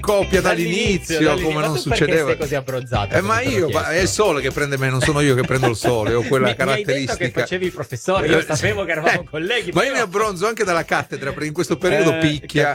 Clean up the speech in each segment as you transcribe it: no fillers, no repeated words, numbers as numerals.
coppia dall'inizio come non succedeva. Perché sei così abbronzato? Ma è il sole che prende me, non sono io che prendo il sole, ho quella caratteristica. Mi hai detto che facevi il professore, io sapevo che eravamo colleghi. Ma io mi abbronzo anche dalla cattedra, perché in questo periodo picchia.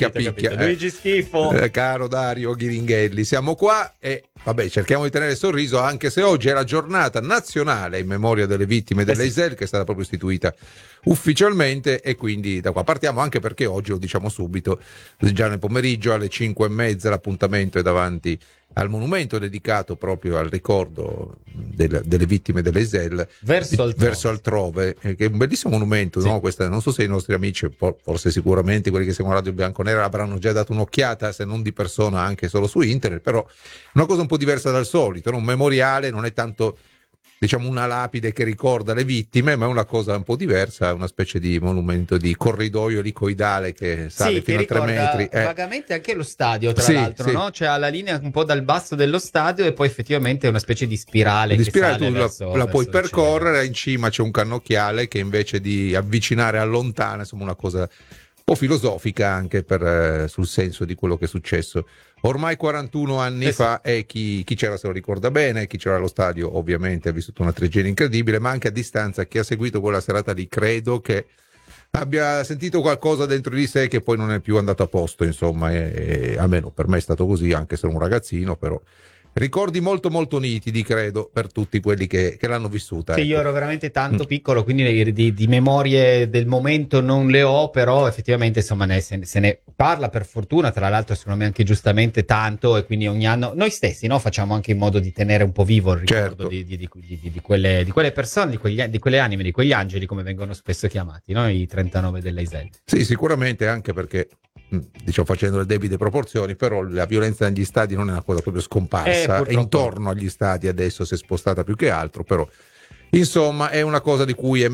Luigi Schifo. Caro Dario Ghiringhelli, siamo qua e vabbè, cerchiamo di tenere il sorriso, anche se oggi è la giornata nazionale in memoria delle vittime dell'Eisel, che è stata proprio istituita ufficialmente, e quindi da qua partiamo, anche perché oggi, lo diciamo subito, già nel pomeriggio alle 5:30 l'appuntamento è davanti al monumento dedicato proprio al ricordo delle vittime dell'Eisel verso altrove, che è un bellissimo monumento, sì. No? Questa, non so se i nostri amici, forse sicuramente quelli che seguono Radio Bianconera, avranno già dato un'occhiata, se non di persona anche solo su internet, però una cosa un po' diversa dal solito, no? Un memoriale non è tanto, diciamo, una lapide che ricorda le vittime, ma è una cosa un po' diversa, una specie di monumento di corridoio elicoidale che sale fino a 3 metri. Vagamente anche lo stadio, tra l'altro, no? Cioè la linea un po' dal basso dello stadio e poi effettivamente è una specie di spirale. Di spirale tu la puoi percorrere, in cima c'è un cannocchiale che invece di avvicinare allontana, insomma una cosa un po' filosofica anche sul senso di quello che è successo ormai 41 anni fa, e chi c'era se lo ricorda bene, chi c'era allo stadio ovviamente ha vissuto una tragedia incredibile, ma anche a distanza chi ha seguito quella serata lì credo che abbia sentito qualcosa dentro di sé che poi non è più andato a posto, insomma, e almeno per me è stato così, anche se ero un ragazzino, però ricordi molto molto nitidi, credo, per tutti quelli che l'hanno vissuta. Sì, ecco. Io ero veramente tanto piccolo, quindi di memorie del momento non le ho, però effettivamente insomma se ne parla per fortuna, tra l'altro secondo me anche giustamente tanto, e quindi ogni anno noi stessi, no, facciamo anche in modo di tenere un po' vivo il ricordo di quelle persone, di quelle anime, di quegli angeli, come vengono spesso chiamati, no? I 39 dell'Eisel. Sì, sicuramente, anche perché diciamo, facendo le debite proporzioni, però la violenza negli stadi non è una cosa proprio scomparsa, intorno agli stadi adesso si è spostata più che altro, però insomma è una cosa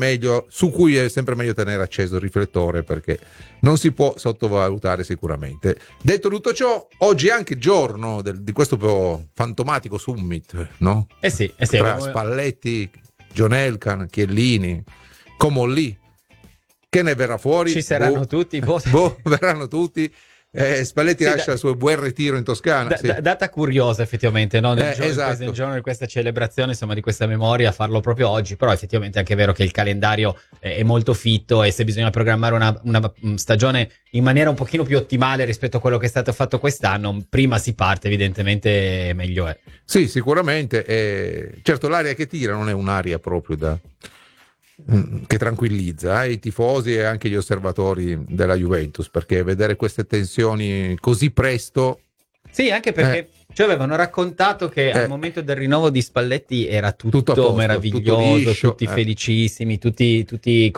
su cui è sempre meglio tenere acceso il riflettore, perché non si può sottovalutare sicuramente. Detto tutto ciò, oggi è anche giorno di questo fantomatico summit, no? Tra Spalletti, John Elkann, Chiellini, Comolli. Che ne verrà fuori? Ci saranno tutti. Verranno tutti. Spalletti lascia il suo buon ritiro in Toscana. Data curiosa effettivamente, no? Nel giorno di questa celebrazione, insomma, di questa memoria, farlo proprio oggi, però effettivamente è anche vero che il calendario è molto fitto, e se bisogna programmare una stagione in maniera un pochino più ottimale rispetto a quello che è stato fatto quest'anno, prima si parte, evidentemente meglio è. Sì, sicuramente. Certo, l'aria che tira non è un'aria proprio che tranquillizza i tifosi e anche gli osservatori della Juventus, perché vedere queste tensioni così presto. Sì, anche perché ci avevano raccontato che al momento del rinnovo di Spalletti era tutto posto, meraviglioso, tutto liscio, tutti felicissimi, tutti